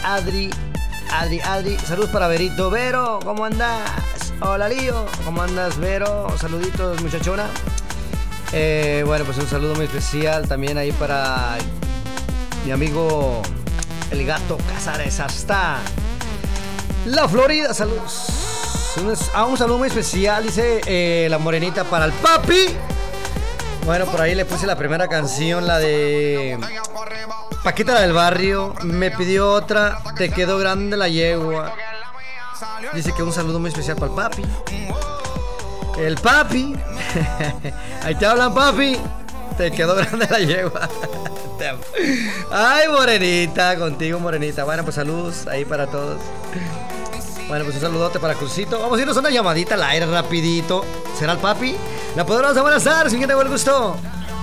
Adri. Saludos para Verito. Vero, ¿cómo andas? Hola, Lío. ¿Cómo andas, Vero? Saluditos, muchachona. Bueno, pues un saludo muy especial también ahí para mi amigo el Gato Casares hasta la Florida. Saludos. Un saludo muy especial, dice la morenita para el papi. Bueno, por ahí le puse la primera canción, la de Paquita, la del barrio. Me pidió otra, Te quedó grande la yegua. Dice que un saludo muy especial para el papi. El papi. Ahí te hablan, papi. Te quedó grande la yegua. Te amo. Ay, morenita, contigo, morenita. Bueno, pues saludos ahí para todos. Bueno, pues un saludote para Crucito. Vamos a irnos a una llamadita al aire rapidito. ¿Será el papi? La poderosa, buenas tardes. ¿Con quién tengo el gusto?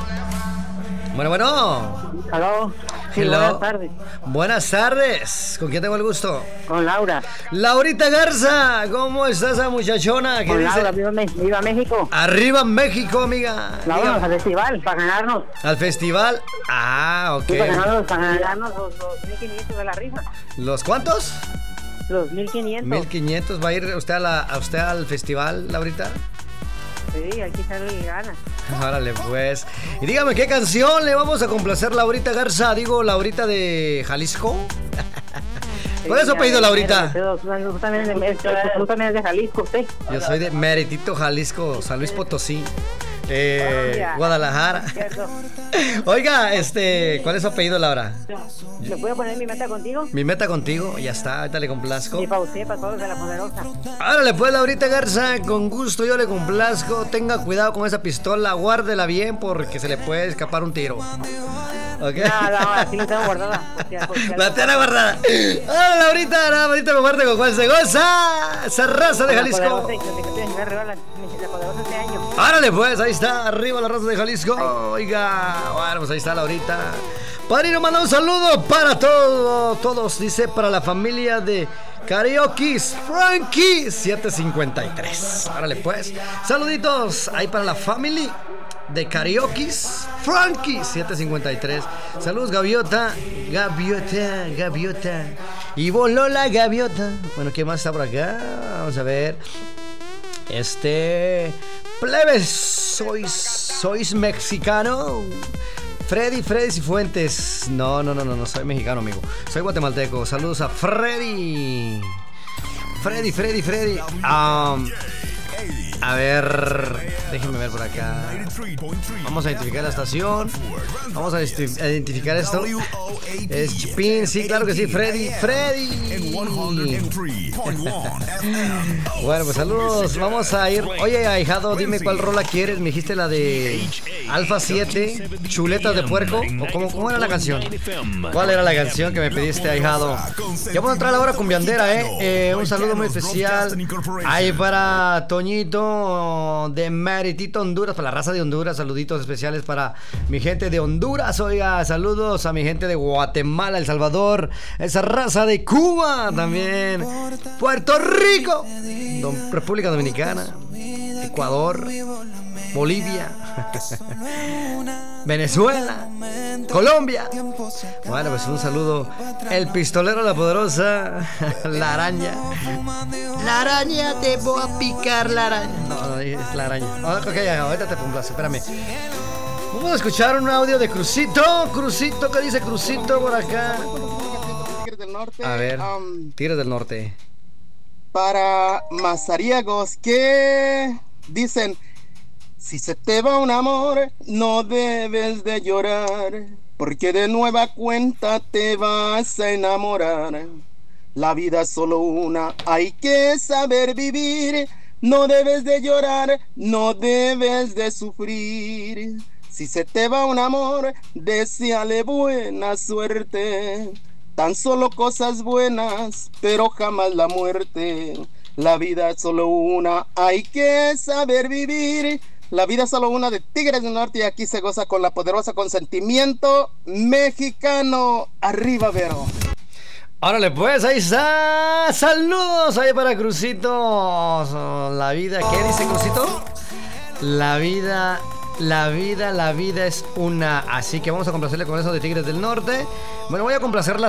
Bueno. Hello. Sí, Hello. buenas tardes. Buenas tardes. ¿Con quién tengo el gusto? Con Laura. Laurita Garza. ¿Cómo está esa muchachona? ¿Qué Con dice? Laura, viva México. Arriba México, amiga. Vámonos al festival para ganarnos. ¿Al festival? Ah, ok. Sí, para ganarnos los 1.500 de la rifa. ¿Los cuántos? Los 1.500. 1.500. ¿Va a ir usted al festival, Laurita? Sí, aquí sale y gana. Órale, pues. Y dígame, ¿qué canción le vamos a complacer, Laurita Garza? Digo, Laurita de Jalisco. ¿Cuál es su apellido, Laurita? Tú también eres de Jalisco, usted. Yo soy de Meritito, Jalisco, San Luis Potosí. Guadalajara. Oiga, ¿cuál es su apellido, Laura? ¿Me puedo poner mi meta contigo? Mi meta contigo, ya está, ahorita le complazco. Y para usted, para todos de la poderosa. Árale pues, Laurita Garza, con gusto yo le complazco. Tenga cuidado con esa pistola, guárdela bien porque se le puede escapar un tiro. ¿Ok? No, así la tengo guardada. La tengo guardada. ¡Hola, Laurita! Nada, bonito comparte con cuál se goza. Esa raza de Jalisco. La poderosa este año. Árale pues, ahí está, arriba la raza de Jalisco. Oiga, bueno, pues ahí está Laurita. Padrino, manda un saludo para todos, dice, para la familia de Karaoke Frankie 753. Árale pues, saluditos ahí para la familia de Karaoke Frankie 753. Saludos, Gaviota. Y voló la gaviota. Bueno, ¿qué más está por acá? Vamos a ver. Plebes, sois mexicano. Freddy Cifuentes. No, soy mexicano, amigo. Soy guatemalteco. Saludos a Freddy. A ver, déjenme ver por acá. Vamos a identificar la estación. Vamos a identificar esto. Es Chipín, sí, claro que sí, Freddy. Bueno, pues saludos. Vamos a ir. Oye, ahijado, dime cuál rola quieres. Me dijiste la de Alfa 7, Chuletas de Puerco. ¿O cómo era la canción? ¿Cuál era la canción que me pediste, ahijado? Ya vamos a entrar a la hora cumbiandera, un saludo muy especial ahí para Toñito de Meritito, Honduras, para la raza de Honduras. Saluditos especiales para mi gente de Honduras. Oiga, saludos a mi gente de Guatemala, El Salvador, esa raza de Cuba también, Puerto Rico, República Dominicana, Ecuador, Bolivia, Venezuela, Colombia. Bueno, pues un saludo. El pistolero, la poderosa, la araña. La araña, te voy a picar la araña. No, es la araña. Ok, ahorita te complace, espérame. Vamos a escuchar un audio de Crucito. ¿Qué dice Crucito por acá? Tigres del Norte. A ver, Tigres del Norte. Para Mazariegos que dicen: si se te va un amor, no debes de llorar, porque de nueva cuenta te vas a enamorar. La vida es solo una, hay que saber vivir. No debes de llorar, no debes de sufrir. Si se te va un amor, deséale buena suerte. Tan solo cosas buenas, pero jamás la muerte. La vida es solo una, hay que saber vivir. La vida es solo una, de Tigres del Norte, y aquí se goza con la poderosa consentimiento mexicano. Arriba, Vero. Órale, pues, ahí está. Saludos ahí para Crucito. La vida, ¿qué dice Crucito? La vida es una. Así que vamos a complacerle con eso de Tigres del Norte. Bueno, voy a complacerla